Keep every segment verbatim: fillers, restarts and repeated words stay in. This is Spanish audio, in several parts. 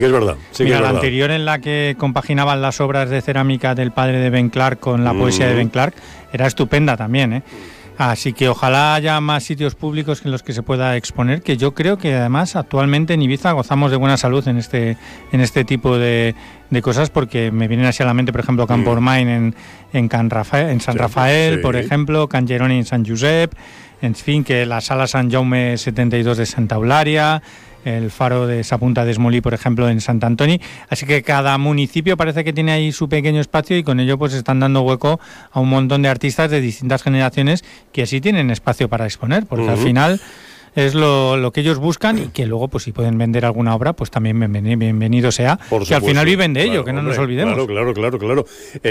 Es verdad. Sí, Mira, que es la verdad. anterior, en la que compaginaban las obras de cerámica del padre de Ben Clark con la poesía de Ben Clark, era estupenda también, ¿eh? Así que ojalá haya más sitios públicos en los que se pueda exponer, que yo creo que además actualmente en Ibiza gozamos de buena salud en este en este tipo de, de cosas, porque me vienen así a la mente, por ejemplo, Camp Ormain en, en, Can Rafael, en San Sí, Rafael, sí. por ejemplo, Can Geroni en San Josep, en fin, que la Sala San Jaume setenta y dos de Santa Eulalia, el faro de Sapunta d'Esmolí, por ejemplo, en Sant Antoni. Así que cada municipio parece que tiene ahí su pequeño espacio, y con ello pues están dando hueco a un montón de artistas de distintas generaciones que así tienen espacio para exponer, porque uh-huh. al final es lo, lo que ellos buscan, y que luego pues si pueden vender alguna obra, pues también bienvenido, bienvenido sea. Por que supuesto, al final viven de ello, claro, que no hombre, nos olvidemos. Claro, claro, claro, claro.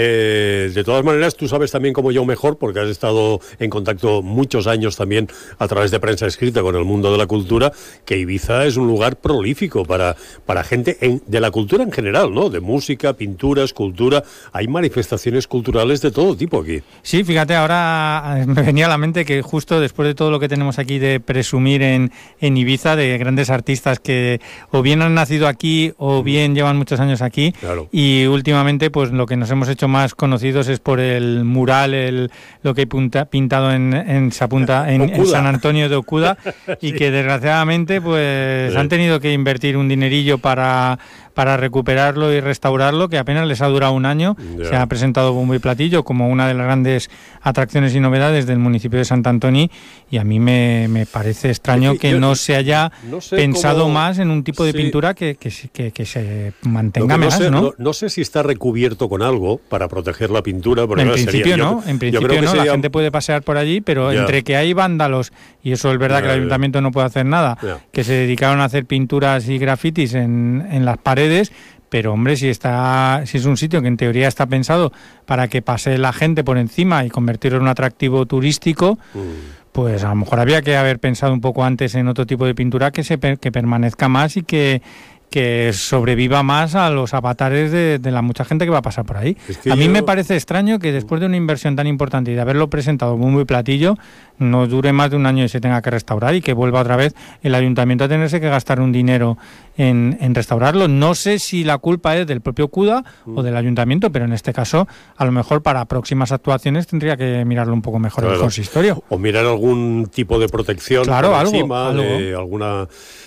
Eh, de todas maneras, tú sabes también como yo mejor, porque has estado en contacto muchos años también a través de prensa escrita con el mundo de la cultura, que Ibiza es un lugar prolífico para, para gente en, de la cultura en general, ¿no? De música, pintura, escultura. Hay manifestaciones culturales de todo tipo aquí. Sí, fíjate, ahora me venía a la mente que justo después de todo lo que tenemos aquí de presumir En, en Ibiza, de grandes artistas que o bien han nacido aquí o bien llevan muchos años aquí, claro. Y últimamente pues lo que nos hemos hecho más conocidos es por el mural, el lo que he punta, pintado en, en, Sapunta, en, en San Antonio de Okuda, y sí. que desgraciadamente pues sí. han tenido que invertir un dinerillo para para recuperarlo y restaurarlo, que apenas les ha durado un año. Yeah. Se ha presentado bombo y platillo como una de las grandes atracciones y novedades del municipio de Sant Antoni, y a mí me, me parece extraño que no se haya no sé pensado cómo... más en un tipo de sí. pintura que, que, que, que se mantenga no más, sé, ¿no? ¿no? No sé si está recubierto con algo para proteger la pintura. Porque en no, principio sería, no, yo, en principio no, sería... la gente puede pasear por allí, pero yeah. entre que hay vándalos, y eso es verdad yeah, que el yeah. ayuntamiento no puede hacer nada, yeah. que se dedicaron a hacer pinturas y grafitis en, en las paredes. Pero hombre, si está, si es un sitio que en teoría está pensado para que pase la gente por encima y convertirlo en un atractivo turístico, mm. pues a lo mejor había que haber pensado un poco antes en otro tipo de pintura que se que permanezca más y que que sobreviva más a los avatares de, de la mucha gente que va a pasar por ahí. Es que a mí yo... me parece extraño que después de una inversión tan importante y de haberlo presentado bombo y platillo, no dure más de un año y se tenga que restaurar, y que vuelva otra vez el ayuntamiento a tenerse que gastar un dinero en, en restaurarlo. No sé si la culpa es del propio Okuda mm. o del ayuntamiento, pero en este caso a lo mejor para próximas actuaciones tendría que mirarlo un poco mejor claro. el consistorio. O mirar algún tipo de protección claro, por algo, encima algo. de alguna...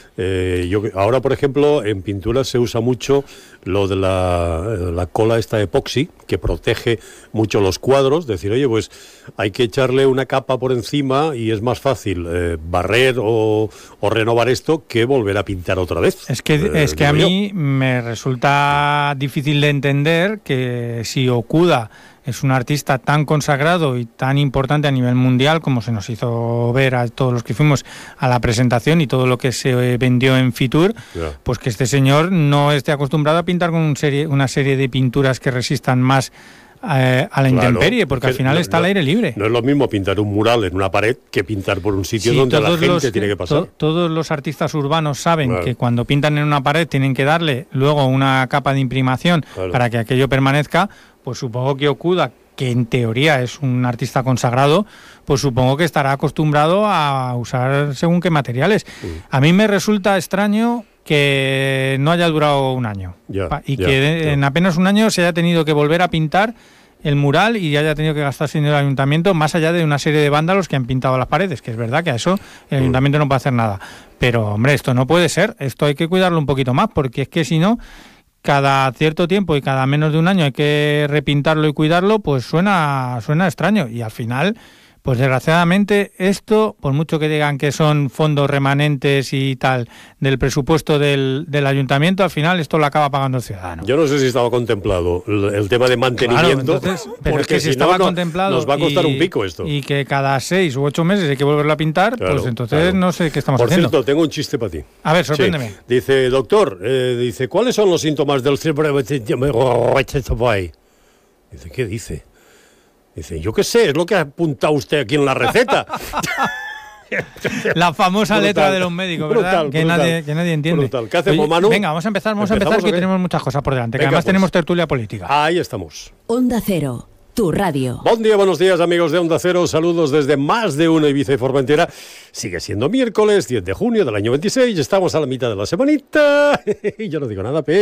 Eh, yo ahora, por ejemplo, en pintura se usa mucho lo de la, la cola esta epoxi, que protege mucho los cuadros. Decir, oye, pues hay que echarle una capa por encima y es más fácil eh, barrer o, o renovar esto que volver a pintar otra vez. Es que, eh, es que a mí yo. me resulta difícil de entender que si Okuda es un artista tan consagrado y tan importante a nivel mundial, como se nos hizo ver a todos los que fuimos a la presentación y todo lo que se vendió en Fitur, yeah. pues que este señor no esté acostumbrado a pintar con un serie, una serie de pinturas que resistan más eh, a la claro, intemperie, porque al final no, está no, al aire libre. No es lo mismo pintar un mural en una pared que pintar por un sitio sí, donde la gente los, tiene que pasar. To, todos los artistas urbanos saben claro. que cuando pintan en una pared tienen que darle luego una capa de imprimación claro. para que aquello permanezca. Pues supongo que Okuda, que en teoría es un artista consagrado, pues supongo que estará acostumbrado a usar según qué materiales. Mm. A mí me resulta extraño que no haya durado un año yeah, y yeah, que yeah. en apenas un año se haya tenido que volver a pintar el mural y haya tenido que gastarse dinero el ayuntamiento, más allá de una serie de vándalos que han pintado las paredes, que es verdad que a eso el ayuntamiento no puede hacer nada. Pero, hombre, esto no puede ser, esto hay que cuidarlo un poquito más, porque es que si no, cada cierto tiempo y cada menos de un año hay que repintarlo y cuidarlo, pues suena, suena extraño. Y al final, pues desgraciadamente esto, por mucho que digan que son fondos remanentes y tal del presupuesto del, del ayuntamiento, al final esto lo acaba pagando el ciudadano. Yo no sé si estaba contemplado el, el tema de mantenimiento, claro, entonces, pero porque es que si, si estaba no, contemplado nos va a costar y, un pico esto. Y que cada seis u ocho meses hay que volverlo a pintar, claro, pues entonces claro. no sé qué estamos por haciendo. Por cierto, tengo un chiste para ti. A ver, sorpréndeme. Sí. Dice, doctor, eh, dice, ¿cuáles son los síntomas del cerebro? Dice, ¿qué dice? Dice, yo qué sé, es lo que ha apuntado usted aquí en la receta. La famosa brutal, letra de los médicos, ¿verdad? Brutal, que, brutal, nadie, que nadie entiende. Brutal. ¿Qué hacemos, Manu? Venga, vamos a empezar, vamos a empezar que tenemos muchas cosas por delante. Venga, que además pues. tenemos tertulia política. Ahí estamos. Onda Cero, tu radio. Buen día, buenos días, amigos de Onda Cero. Saludos desde más de una Ibiza y Formentera. Sigue siendo miércoles, diez de junio del año veintiséis. Estamos a la mitad de la semanita. Y yo no digo nada, pero...